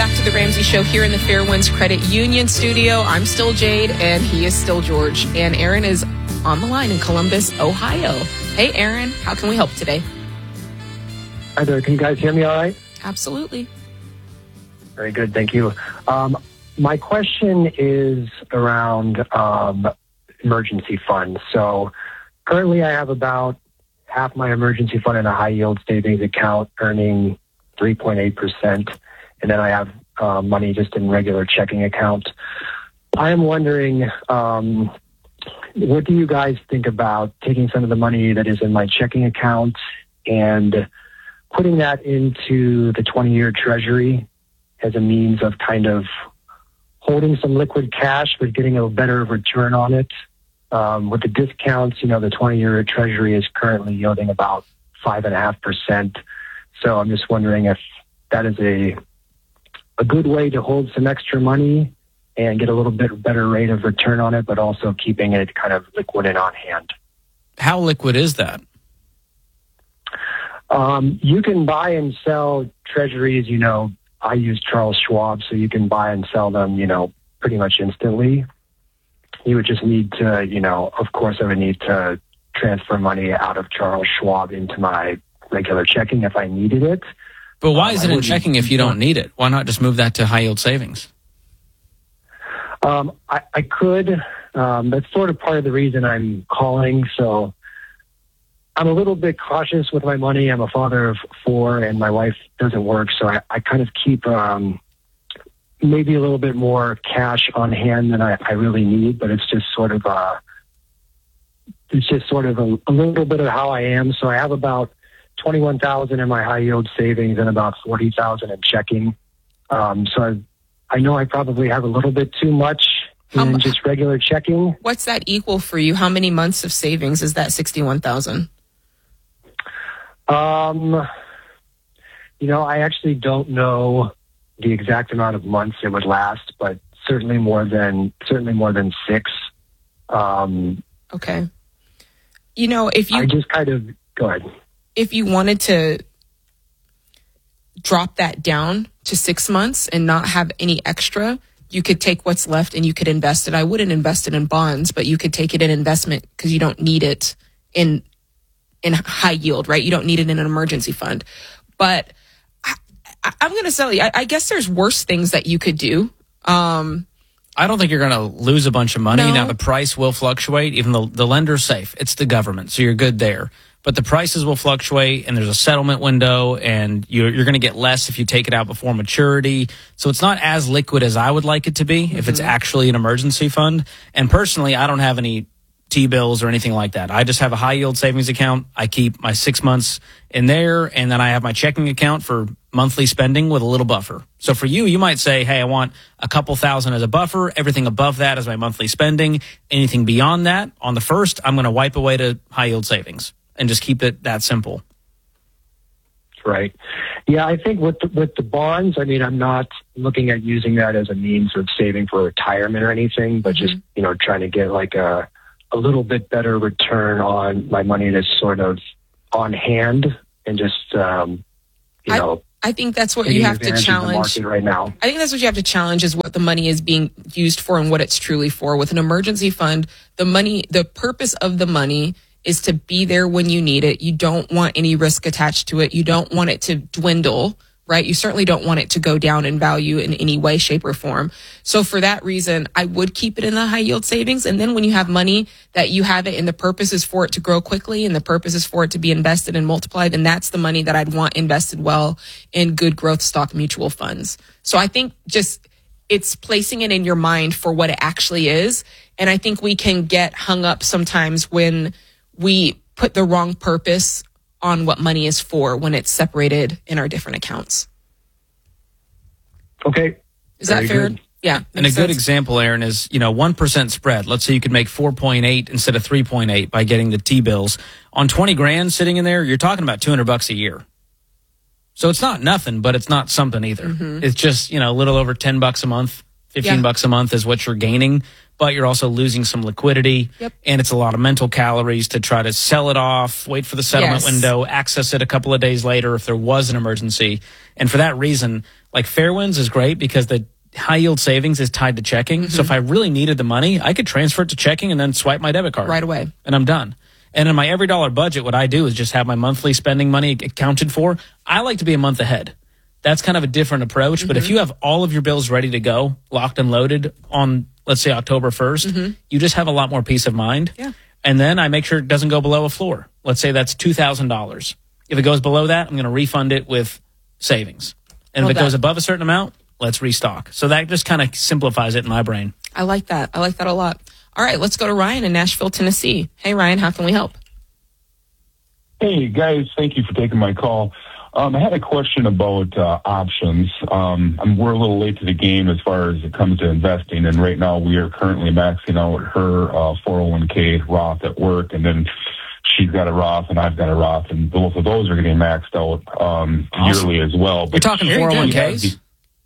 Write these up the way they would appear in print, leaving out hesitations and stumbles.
back to the Ramsey Show here in the Fairwinds Credit Union studio. I'm still Jade, and he is still George. And Aaron is on the line in Columbus, Ohio. Hey, Aaron, how can we help today? Hi there. Can you guys hear me all right? Absolutely. Very good. Thank you. My question is around emergency funds. So currently I have about half my emergency fund in a high-yield savings account earning 3.8%. And then I have money just in regular checking account. I am wondering, what do you guys think about taking some of the money that is in my checking account and putting that into the 20-year treasury as a means of kind of holding some liquid cash but getting a better return on it? With the discounts, the 20-year treasury is currently yielding about 5.5%. So I'm just wondering if that is a good way to hold some extra money and get a little bit better rate of return on it, but also keeping it kind of liquid and on hand. How liquid is that? You can buy and sell treasuries. I use Charles Schwab, so you can buy and sell them, pretty much instantly. You would just need to, of course, I would need to transfer money out of Charles Schwab into my regular checking if I needed it. But why is it in checking if you don't need it? Why not just move that to high-yield savings? I could. That's sort of part of the reason I'm calling. So I'm a little bit cautious with my money. I'm a father of 4, and my wife doesn't work. So I kind of keep maybe a little bit more cash on hand than I really need. But it's just sort of a little bit of how I am. So I have about $21,000 in my high yield savings and about $40,000 in checking. So I know I probably have a little bit too much in just regular checking. What's that equal for you? How many months of savings is that $61,000? I actually don't know the exact amount of months it would last, but certainly more than 6. Okay. If you I just kind of go ahead. If you wanted to drop that down to 6 months and not have any extra, you could take what's left and you could invest it. I wouldn't invest it in bonds, but you could take it in investment because you don't need it in high yield, right? You don't need it in an emergency fund. But I'm going to tell you, I guess there's worse things that you could do. I don't think you're going to lose a bunch of money. No. Now, the price will fluctuate. Even the lender's safe. It's the government, so you're good there. But the prices will fluctuate, and there's a settlement window, and you're going to get less if you take it out before maturity. So it's not as liquid as I would like it to be if it's actually an emergency fund. And personally, I don't have any T-bills or anything like that. I just have a high-yield savings account. I keep my 6 months in there, and then I have my checking account for monthly spending with a little buffer. So for you might say, hey, I want a couple thousand as a buffer. Everything above that is my monthly spending. Anything beyond that, on the first, I'm going to wipe away to high-yield savings and just keep it that simple. Right. Yeah, I think with the bonds, I'm not looking at using that as a means of saving for retirement or anything, but just, trying to get like a little bit better return on my money that's sort of on hand and just, I think that's what you have to challenge right now. I think that's what you have to challenge is what the money is being used for and what it's truly for. With an emergency fund, the purpose of the money is to be there when you need it. You don't want any risk attached to it. You don't want it to dwindle, right? You certainly don't want it to go down in value in any way, shape, or form. So for that reason, I would keep it in the high yield savings. And then when you have money that you have it and the purpose is for it to grow quickly and the purpose is for it to be invested and multiplied, then that's the money that I'd want invested well in good growth stock mutual funds. So I think just it's placing it in your mind for what it actually is. And I think we can get hung up sometimes when we put the wrong purpose on what money is for when it's separated in our different accounts. Okay. Is that fair? Good. Yeah. And a good example, Aaron, is, 1% spread. Let's say you could make 4.8 instead of 3.8 by getting the T-bills. On 20 grand sitting in there, you're talking about $200 a year. So it's not nothing, but it's not something either. Mm-hmm. It's just, a little over $10 a month, $15 a month is what you're gaining. But you're also losing some liquidity, and it's a lot of mental calories to try to sell it off, wait for the settlement window, access it a couple of days later if there was an emergency. And for that reason, Like Fairwinds is great because the high yield savings is tied to checking. So if I really needed the money, I could transfer it to checking and then swipe my debit card right away. And I'm done. And in my every dollar budget, what I do is just have my monthly spending money accounted for. I like to be a month ahead. That's kind of a different approach. But if you have all of your bills ready to go, locked and loaded on, let's say, October 1st, you just have a lot more peace of mind. Yeah. And then I make sure it doesn't go below a floor. Let's say that's $2,000. If it goes below that, I'm going to refund it with savings. And if it goes above a certain amount, let's restock. So that just kind of simplifies it in my brain. I like that. I like that a lot. All right, let's go to Ryan in Nashville, Tennessee. Hey, Ryan, how can we help? Hey, guys. Thank you for taking my call. I had a question about options. We're a little late to the game as far as it comes to investing, and right now we are currently maxing out her 401k Roth at work, and then she's got a Roth and I've got a Roth, and both of those are getting maxed out yearly as well. You're talking 401ks?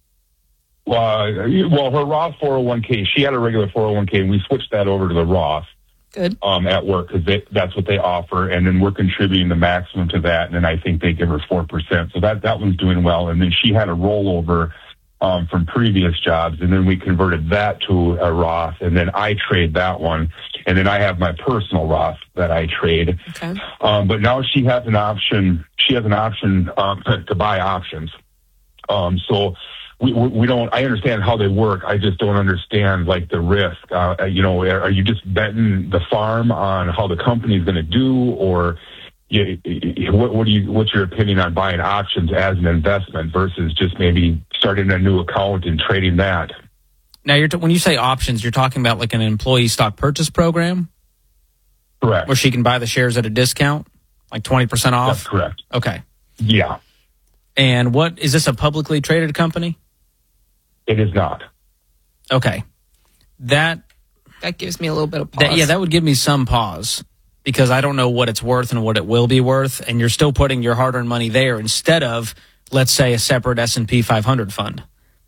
Well, her Roth 401k, she had a regular 401k, and we switched that over to the Roth. Good. At work, because that's what they offer, and then we're contributing the maximum to that, and then I think they give her 4%. So that one's doing well, and then she had a rollover from previous jobs, and then we converted that to a Roth, and then I trade that one, and then I have my personal Roth that I trade. Okay. But now she has an option. She has an option to buy options. So. We don't. I understand how they work. I just don't understand like the risk. Are you just betting the farm on how the company is going to do, or what's your opinion on buying options as an investment versus just maybe starting a new account and trading that? Now, when you say options, you're talking about like an employee stock purchase program, correct? Where she can buy the shares at a discount, like 20% off. That's correct. Okay. Yeah. And what is this, a publicly traded company? It is not. Okay. That gives me a little bit of pause. That would give me some pause because I don't know what it's worth and what it will be worth, and you're still putting your hard-earned money there instead of, let's say, a separate S&P 500 fund.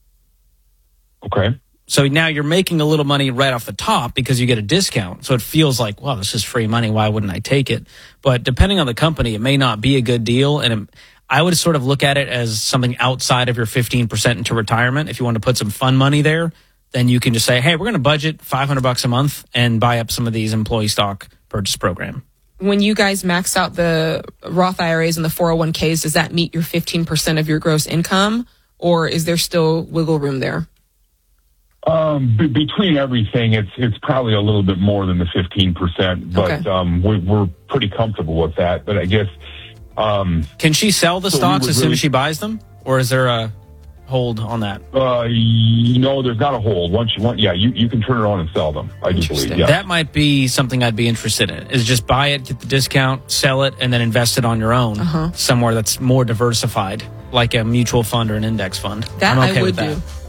Okay. So now you're making a little money right off the top because you get a discount. So it feels like, well, this is free money. Why wouldn't I take it? But depending on the company, it may not be a good deal, and I would sort of look at it as something outside of your 15% into retirement. If you want to put some fun money there, then you can just say, hey, we're going to budget $500 a month and buy up some of these employee stock purchase program. When you guys max out the Roth IRAs and the 401ks, does that meet your 15% of your gross income, or is there still wiggle room there? Between everything, it's probably a little bit more than the 15%, but okay. We're pretty comfortable with that. But I guess... can she sell the stocks as soon as she buys them, or is there a hold on that? There's not a hold. You can turn it on and sell them. I do believe. Yeah. That might be something I'd be interested in. Is just buy it, get the discount, sell it, and then invest it on your own somewhere that's more diversified, like a mutual fund or an index fund. That I'm okay I would with that. do.